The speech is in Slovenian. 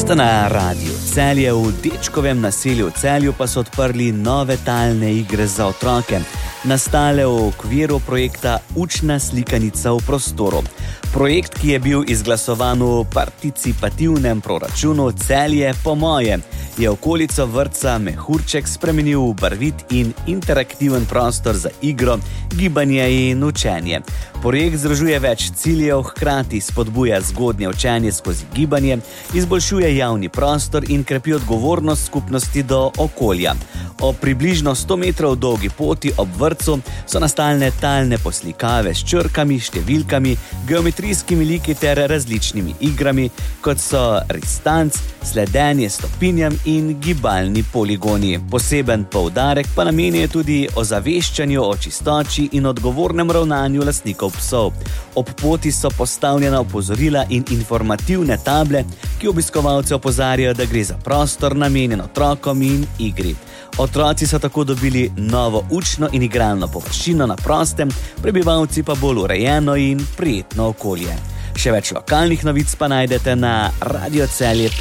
Ste na Radiu Celje. V dečkovem naselju v Celju pa so odprli nove talne igre za otroke, nastale v okviru projekta Učna slikanica v prostoru. Projekt, ki je bil izglasovan v participativnem proračunu Celje po moje, je okolico vrtca Mehurček spremenil v barvit in interaktiven prostor za igro, gibanje in učenje. Projekt združuje več ciljev, hkrati spodbuja zgodnje učenje skozi gibanje, izboljšuje javni prostor in krepi odgovornost skupnosti do okolja. O približno 100 metrov dolgi poti ob vrtcu so nastalne talne poslikave s črkami, številkami, geometrijskimi liki ter različnimi igrami, kot so ristanc, sledenje stopinjam in gibalni poligoni. Poseben poudarek pa namenja tudi ozaveščanju o čistoči in odgovornem ravnanju lastnikov psov. Ob poti so postavljena opozorila in informativne table, ki obiskovalce opozarjajo, da gre za prostor namenjen otrokom in igri. Otroci so tako dobili novo učno in igralno površino na prostem, prebivalci pa bolj urejeno in prijetno okolje. Še več lokalnih novic pa najdete na radiocelje.si.